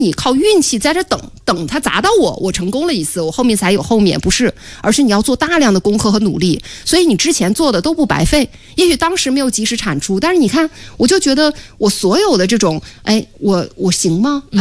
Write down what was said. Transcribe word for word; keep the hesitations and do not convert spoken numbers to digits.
你靠运气在这等等它砸到我，我成功了一次，我后面才有后面，不是，而是你要做大量的功课和努力，所以你之前做的都不白费。也许当时没有及时产出，但是你看，我就觉得我所有的这种，哎，我我行吗？